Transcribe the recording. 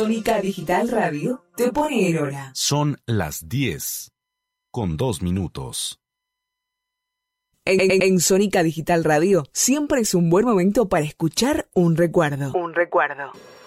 Sónica Digital Radio te pone en hora. Son las 10:02. En Sónica Digital Radio siempre es un buen momento para escuchar un recuerdo.